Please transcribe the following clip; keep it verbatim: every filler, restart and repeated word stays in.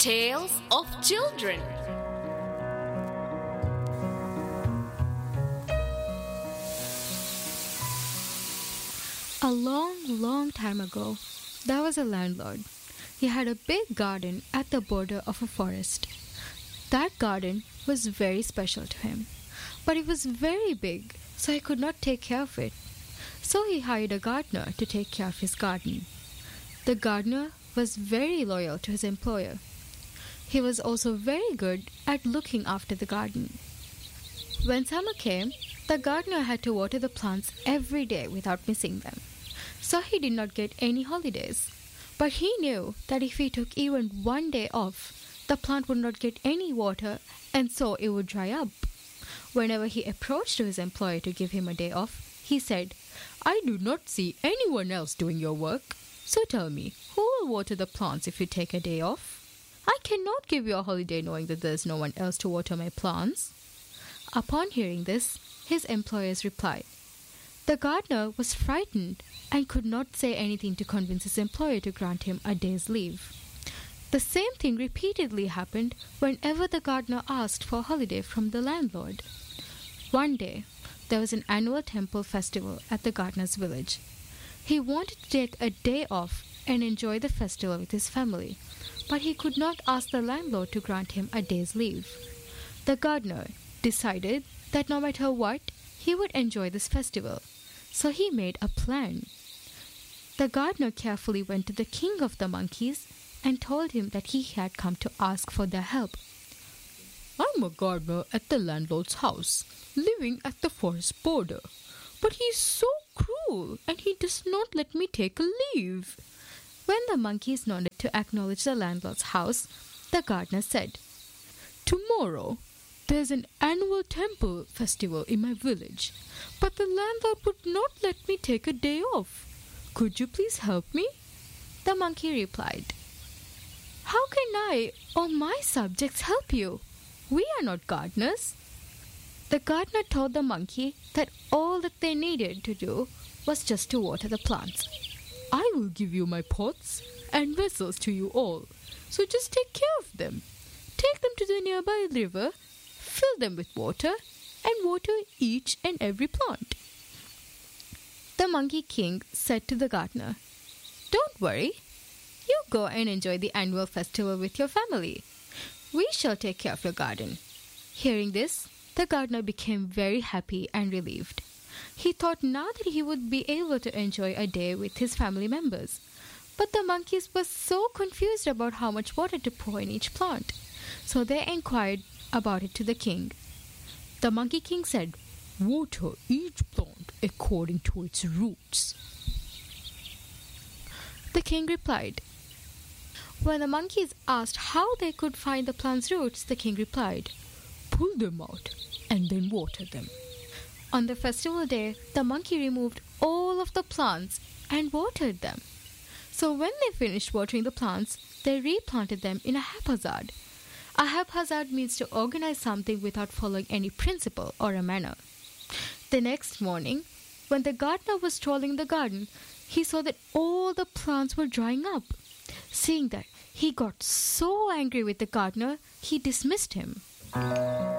Tales of Children. A long, long time ago, there was a landlord. He had a big garden at the border of a forest. That garden was very special to him, but it was very big, so he could not take care of it. So he hired a gardener to take care of his garden. The gardener was very loyal to his employer. He was also very good at looking after the garden. When summer came, the gardener had to water the plants every day without missing them. So he did not get any holidays. But he knew that if he took even one day off, the plant would not get any water and so it would dry up. Whenever he approached to his employer to give him a day off, he said, "I do not see anyone else doing your work. So tell me, who will water the plants if you take a day off? I cannot give you a holiday knowing that there is no one else to water my plants." Upon hearing this, his employers replied. The gardener was frightened and could not say anything to convince his employer to grant him a day's leave. The same thing repeatedly happened whenever the gardener asked for a holiday from the landlord. One day, there was an annual temple festival at the gardener's village. He wanted to take a day off and enjoy the festival with his family, but he could not ask the landlord to grant him a day's leave. The gardener decided that no matter what, he would enjoy this festival, so he made a plan. The gardener carefully went to the king of the monkeys and told him that he had come to ask for their help. "I'm a gardener at the landlord's house, living at the forest border, but he's so cruel and he does not let me take a leave." When the monkeys nodded to acknowledge the landlord's house, the gardener said, "Tomorrow, there's an annual temple festival in my village, but the landlord would not let me take a day off. Could you please help me?" The monkey replied, "How can I or my subjects help you? We are not gardeners." The gardener told the monkey that all that they needed to do was just to water the plants. "I will give you my pots and vessels to you all, so just take care of them. Take them to the nearby river, fill them with water, and water each and every plant." The Monkey King said to the gardener, "Don't worry. You go and enjoy the annual festival with your family. We shall take care of your garden." Hearing this, the gardener became very happy and relieved. He thought now that he would be able to enjoy a day with his family members. But the monkeys were so confused about how much water to pour in each plant, so they inquired about it to the king. The Monkey King said, "Water each plant according to its roots." The king replied. When the monkeys asked how they could find the plant's roots, the king replied, "Pull them out and then water them." On the festival day, the monkey removed all of the plants and watered them. So when they finished watering the plants, they replanted them in a haphazard. A haphazard means to organize something without following any principle or a manner. The next morning, when the gardener was strolling the garden, he saw that all the plants were drying up. Seeing that, he got so angry with the gardener, he dismissed him.